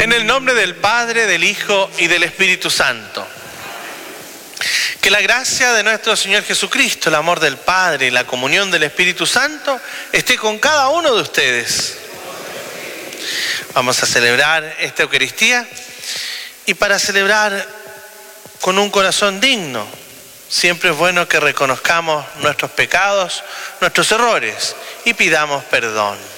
En el nombre del Padre, del Hijo y del Espíritu Santo. Que la gracia de nuestro Señor Jesucristo, el amor del Padre y la comunión del Espíritu Santo esté con cada uno de ustedes. Vamos a celebrar esta Eucaristía y para celebrar con un corazón digno, siempre es bueno que reconozcamos nuestros pecados, nuestros errores y pidamos perdón.